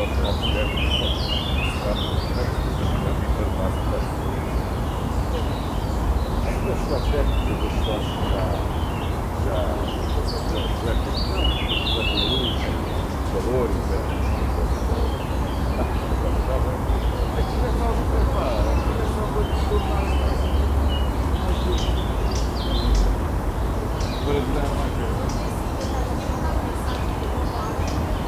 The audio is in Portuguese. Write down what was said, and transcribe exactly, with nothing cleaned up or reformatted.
nosso chefe de estado, já me informasse das coisas. A sua técnica do esporte já, já, já, já, não, já tem luz, colores, né?